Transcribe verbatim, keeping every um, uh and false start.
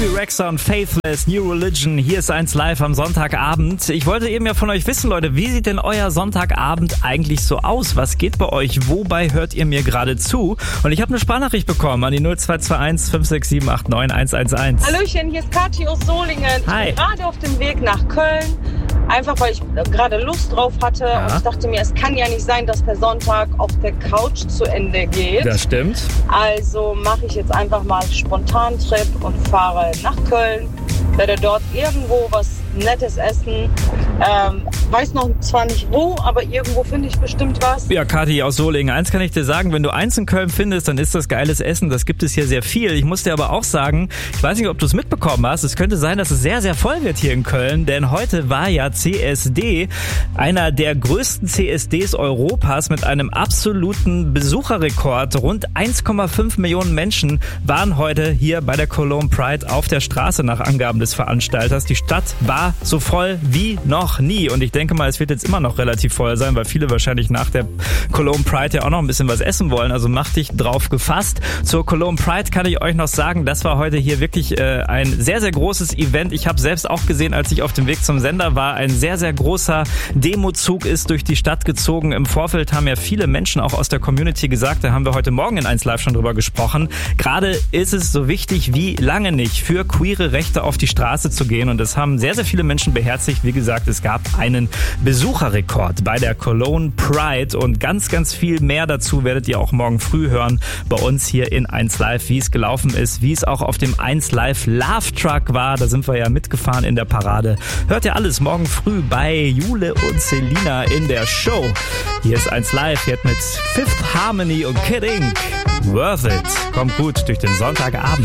Bebe Rexha und Faithless, New Religion. Hier ist eins live am Sonntagabend. Ich wollte eben ja von euch wissen, Leute, wie sieht denn euer Sonntagabend eigentlich so aus? Was geht bei euch? Wobei hört ihr mir gerade zu? Und ich habe eine Sprachnachricht bekommen an die null zwei zwei eins fünf sechs sieben acht neun eins eins eins. Hallöchen, hier ist Kathi aus Solingen. Hi. Ich bin gerade auf dem Weg nach Köln. Einfach, weil ich gerade Lust drauf hatte. Ja. Und ich dachte mir, es kann ja nicht sein, dass der Sonntag auf der Couch zu Ende geht. Das stimmt. Also mache ich jetzt einfach mal einen Spontantrip und fahre nach Köln. Werde dort irgendwo was Nettes essen. Ähm, weiß noch zwar nicht wo, aber irgendwo finde ich bestimmt was. Ja, Kathi aus Solingen, eins kann ich dir sagen, wenn du eins in Köln findest, dann ist das geiles Essen. Das gibt es hier sehr viel. Ich muss dir aber auch sagen, ich weiß nicht, ob du es mitbekommen hast, es könnte sein, dass es sehr, sehr voll wird hier in Köln, denn heute war ja C S D, einer der größten C S Ds Europas mit einem absoluten Besucherrekord. Rund eins Komma fünf Millionen Menschen waren heute hier bei der Cologne Pride auf der Straße nach Angaben des Veranstalters. Die Stadt war so voll wie noch nie und ich denke mal, es wird jetzt immer noch relativ voll sein, weil viele wahrscheinlich nach der Cologne Pride ja auch noch ein bisschen was essen wollen, also mach dich drauf gefasst. Zur Cologne Pride kann ich euch noch sagen, das war heute hier wirklich äh, ein sehr, sehr großes Event. Ich habe selbst auch gesehen, als ich auf dem Weg zum Sender war, ein sehr, sehr großer Demozug ist durch die Stadt gezogen. Im Vorfeld haben ja viele Menschen auch aus der Community gesagt, da haben wir heute Morgen in eins live schon drüber gesprochen, gerade ist es so wichtig wie lange nicht, für queere Rechte auf die Straße zu gehen und das haben sehr, sehr viele Menschen beherzigt. Wie gesagt, es gab einen Besucherrekord bei der Cologne Pride und ganz, ganz viel mehr dazu werdet ihr auch morgen früh hören bei uns hier in eins live, wie es gelaufen ist, wie es auch auf dem eins live Love Truck war. Da sind wir ja mitgefahren in der Parade. Hört ihr alles morgen früh bei Jule und Selina in der Show. Hier ist eins live, jetzt mit Fifth Harmony und Kid Ink. Worth It. Kommt gut durch den Sonntagabend.